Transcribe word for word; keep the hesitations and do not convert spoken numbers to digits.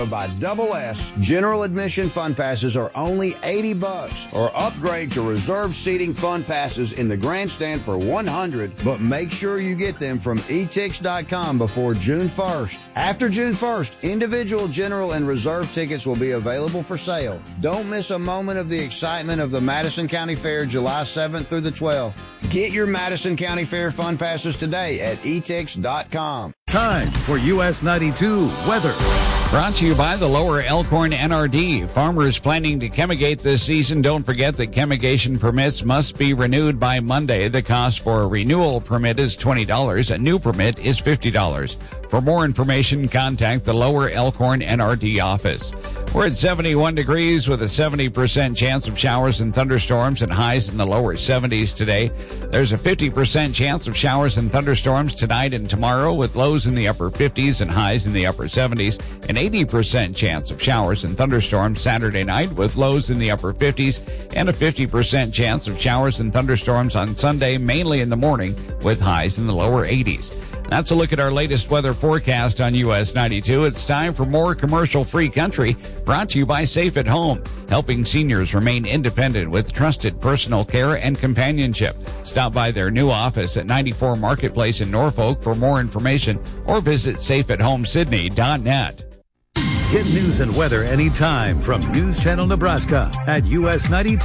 By Double S, general admission fun passes are only eighty bucks, or upgrade to reserved seating fun passes in the grandstand for one hundred, but make sure you get them from e tix dot com before June first. After June first, individual general and reserve tickets will be available for sale. Don't miss a moment of the excitement of the Madison County Fair July seventh through the twelfth. Get your Madison County Fair fun passes today at e tix dot com. Time for U S ninety-two weather. Brought to you by the Lower Elkhorn N R D. Farmers planning to chemigate this season, don't forget that chemigation permits must be renewed by Monday. The cost for a renewal permit is twenty dollars. A new permit is fifty dollars. For more information, contact the Lower Elkhorn N R D office. We're at seventy-one degrees with a seventy percent chance of showers and thunderstorms and highs in the lower seventies today. There's a fifty percent chance of showers and thunderstorms tonight and tomorrow with lows in the upper fifties and highs in the upper seventies. An eighty percent chance of showers and thunderstorms Saturday night with lows in the upper fifties and a fifty percent chance of showers and thunderstorms on Sunday, mainly in the morning with highs in the lower eighties. That's a look at our latest weather forecast on U S ninety-two. It's time for more commercial-free country, brought to you by Safe at Home, helping seniors remain independent with trusted personal care and companionship. Stop by their new office at ninety-four Marketplace in Norfolk for more information or visit safe at home sydney dot net. Get news and weather anytime from News Channel Nebraska at U S ninety-two.